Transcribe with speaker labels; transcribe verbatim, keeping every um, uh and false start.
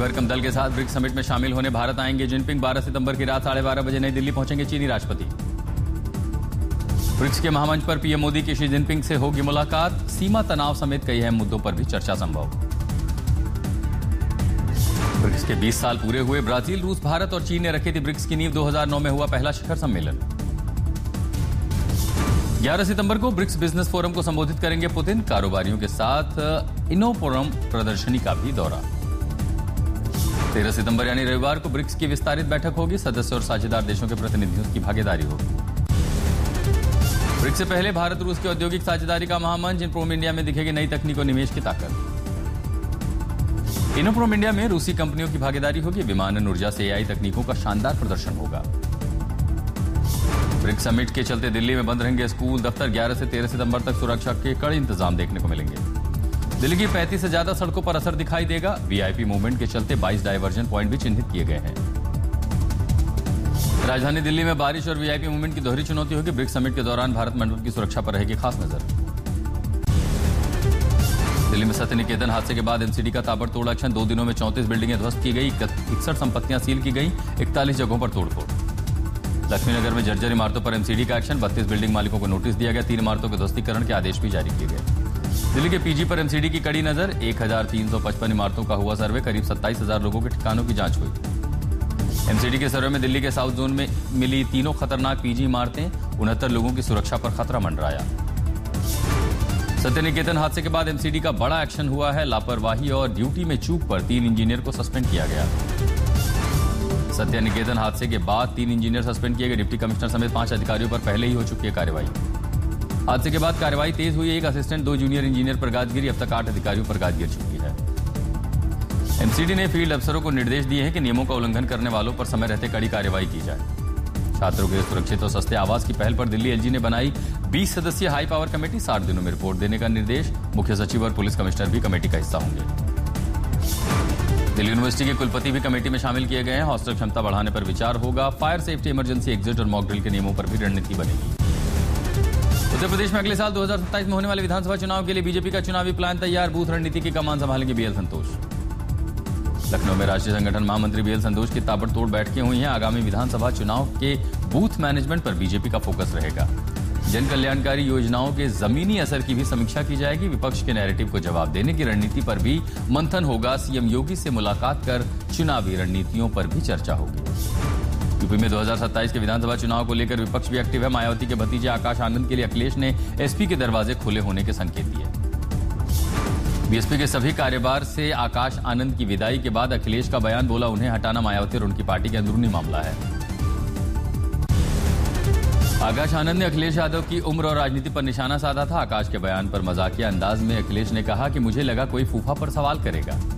Speaker 1: भरकम दल के साथ ब्रिक्स समिट में शामिल होने भारत आएंगे जिनपिंग। बारह सितंबर की रात साढ़े बारह बजे नई दिल्ली पहुंचेंगे चीनी राष्ट्रपति। ब्रिक्स के महामंच पर पीएम मोदी की शी जिनपिंग से होगी मुलाकात। सीमा तनाव समेत कई अहम मुद्दों पर भी चर्चा संभव। ब्रिक्स के बीस साल पूरे हुए। ब्राजील, रूस, भारत और चीन ने रखी थी ब्रिक्स की नींव। दो हज़ार नौ में हुआ पहला शिखर सम्मेलन। ग्यारह सितंबर को ब्रिक्स बिजनेस फोरम को संबोधित करेंगे पुतिन। कारोबारियों के साथ इनोफोरम प्रदर्शनी का भी दौरा। तेरह सितंबर यानी रविवार को ब्रिक्स की विस्तारित बैठक होगी। सदस्य और साझेदार देशों के प्रतिनिधियों की भागीदारी होगी। ब्रिक्स से पहले भारत रूस की औद्योगिक साझेदारी का महामंच। इनप्रोम इंडिया में दिखेगी नई तकनीक और निवेश की ताकत। इनोप्रोम इंडिया में रूसी कंपनियों की भागीदारी होगी। विमानन ऊर्जा से एआई तकनीकों का शानदार प्रदर्शन होगा। ब्रिक्स समिट के चलते दिल्ली में बंद रहेंगे स्कूल, दफ्तर। ग्यारह से तेरह सितंबर तक सुरक्षा के कड़े इंतजाम देखने को मिलेंगे। दिल्ली की पैंतीस से ज्यादा सड़कों पर असर दिखाई देगा। वीआईपी मूवमेंट के चलते बाईस डायवर्जन पॉइंट भी चिन्हित किए गए हैं। राजधानी दिल्ली में बारिश और वीआईपी मूवमेंट की दोहरी चुनौती होगी। ब्रिक्स समिट के दौरान भारत मंडप की सुरक्षा पर रहेगी खास नजर। दिल्ली में सत्य निकेतन हादसे के बाद एमसीडी का ताबड़तोड़ एक्शन। दो दिनों में चौंतीस बिल्डिंगें ध्वस्त की गई। इकसठ संपत्तियां सील की गई। इकतालीस जगहों पर तोड़फोड़। लक्ष्मीनगर में जर्जर इमारतों पर एमसीडी का एक्शन। बत्तीस बिल्डिंग मालिकों को नोटिस दिया गया। तीन इमारतों के ध्वस्तीकरण के आदेश भी जारी किए गए। दिल्ली के पीजी पर एमसीडी की कड़ी नजर। एक हजार तीन सौ पचपन इमारतों का हुआ सर्वे। करीब सत्ताईस हजार लोगों के ठिकानों की जांच हुई। एमसीडी के सर्वे में दिल्ली के साउथ जोन में मिली तीनों खतरनाक पीजी इमारतें। उनहत्तर लोगों की सुरक्षा पर खतरा मंडराया। सत्य निकेतन हादसे के बाद एमसीडी का बड़ा एक्शन हुआ है। लापरवाही और ड्यूटी में चूक पर तीन इंजीनियर को सस्पेंड किया गया। सत्य निकेतन हादसे के बाद तीन इंजीनियर सस्पेंड किए गए। डिप्टी कमिश्नर समेत पांच अधिकारियों पर पहले ही हो चुकी है कार्रवाई। हादसे के बाद कार्रवाई तेज हुई। एक असिस्टेंट, दो जूनियर इंजीनियर पर गाज गिरी। अब तक आठ अधिकारियों पर गाज गिर चुकी है। एमसीडी ने फील्ड अफसरों को निर्देश दिए हैं कि नियमों का उल्लंघन करने वालों पर समय रहते कड़ी कार्रवाई की जाए। छात्रों के सुरक्षित और सस्ते आवास की पहल पर दिल्ली एलजी ने बनाई बीस सदस्यीय हाई पावर कमेटी। साठ दिनों में रिपोर्ट देने का निर्देश। मुख्य सचिव और पुलिस कमिश्नर भी कमेटी का हिस्सा होंगे। दिल्ली यूनिवर्सिटी के कुलपति भी कमेटी में शामिल किए गए हैं। हॉस्टल क्षमता बढ़ाने पर विचार होगा। फायर सेफ्टी, इमरजेंसी एग्जिट और मॉक ड्रिल के नियमों पर भी रणनीति बनेगी। उत्तर प्रदेश में अगले साल दो हज़ार सत्ताईस में होने वाले विधानसभा चुनाव के लिए बीजेपी का चुनावी प्लान तैयार। बूथ रणनीति की कमान संभालेंगे बीएल संतोष। लखनऊ में राष्ट्रीय संगठन महामंत्री बीएल संतोष की ताबड़तोड़ बैठकें हुई हैं। आगामी विधानसभा चुनाव के बूथ मैनेजमेंट पर बीजेपी का फोकस रहेगा। जन कल्याणकारी योजनाओं के जमीनी असर की भी समीक्षा की जाएगी। विपक्ष के नैरेटिव को जवाब देने की रणनीति पर भी मंथन होगा। सीएम योगी से मुलाकात कर चुनावी रणनीतियों पर भी चर्चा होगी। यूपी में दो हज़ार सत्ताईस के विधानसभा चुनाव को लेकर विपक्ष भी एक्टिव है। मायावती के भतीजे आकाश आनंद के लिए अखिलेश ने एसपी के दरवाजे खुले होने के संकेत दिए। बीएसपी के सभी कार्यभार से आकाश आनंद की विदाई के बाद अखिलेश का बयान बोला उन्हें हटाना मायावती और उनकी पार्टी के अंदरूनी मामला है। आकाश आनंद ने अखिलेश यादव की उम्र और राजनीति पर निशाना साधा था। आकाश के बयान पर मजाकिया अंदाज में अखिलेश ने कहा कि मुझे लगा कोई फूफा पर सवाल करेगा।